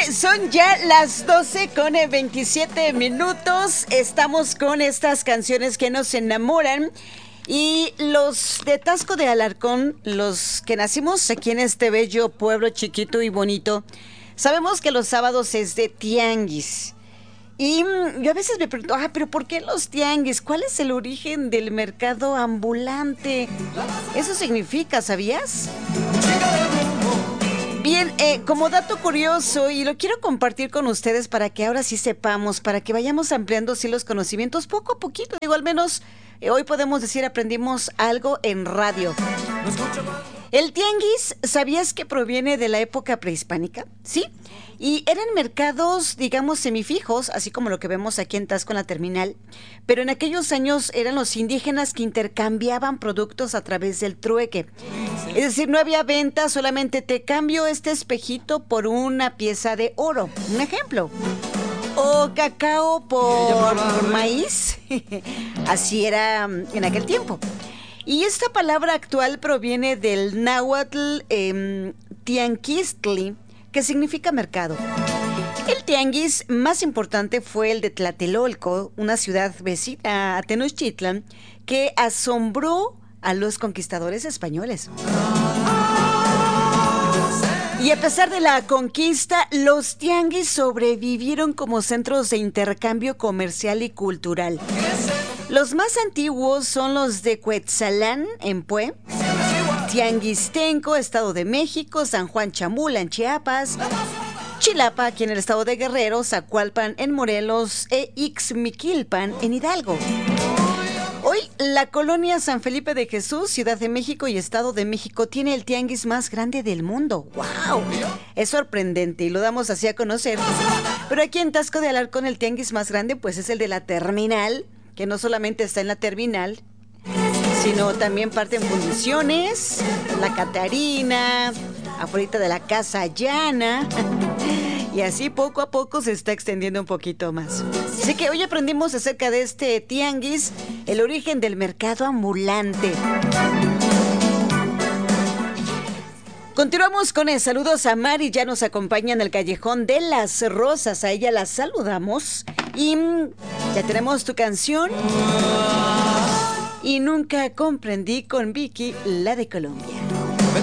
Son ya las 12 con 27 minutos. Estamos con estas canciones que nos enamoran. Y los de Taxco de Alarcón, los que nacimos aquí en este bello pueblo chiquito y bonito, sabemos que los sábados es de tianguis. Y yo a veces me pregunto, pero ¿por qué los tianguis? ¿Cuál es el origen del mercado ambulante? Eso significa, ¿sabías? Bien, como dato curioso, y lo quiero compartir con ustedes para que ahora sí sepamos, para que vayamos ampliando sí los conocimientos poco a poquito. Digo, al menos hoy podemos decir aprendimos algo en radio. El tianguis, ¿sabías que proviene de la época prehispánica? Sí. Y eran mercados, digamos, semifijos, así como lo que vemos aquí en Taxco en la terminal. Pero en aquellos años eran los indígenas que intercambiaban productos a través del trueque. Es decir, no había venta, solamente te cambio este espejito por una pieza de oro. Un ejemplo. O cacao por maíz. Así era en aquel tiempo. Y esta palabra actual proviene del náhuatl tianquistli, que significa mercado. El tianguis más importante fue el de Tlatelolco, una ciudad vecina a Tenochtitlan, que asombró a los conquistadores españoles. Y a pesar de la conquista, los tianguis sobrevivieron como centros de intercambio comercial y cultural. Los más antiguos son los de Cuetzalán, en Pue, Tianguistenco, Estado de México, San Juan Chamula, en Chiapas, Chilapa, aquí en el estado de Guerrero, Zacualpan, en Morelos, e Ixmiquilpan, en Hidalgo. Hoy, la colonia San Felipe de Jesús, Ciudad de México y Estado de México, tiene el tianguis más grande del mundo. ¡Wow! Es sorprendente y lo damos así a conocer. Pero aquí en Taxco de Alarcón, el tianguis más grande, pues es el de la terminal, que no solamente está en la terminal, sino también parte en Fundiciones, La Catarina, afuera de la Casa Llana, y así poco a poco se está extendiendo un poquito más. Así que hoy aprendimos acerca de este tianguis, el origen del mercado ambulante. Continuamos con el saludos a Mari, ya nos acompaña en el Callejón de las Rosas, a ella la saludamos y ya tenemos tu canción. Y nunca comprendí con Vicky, la de Colombia.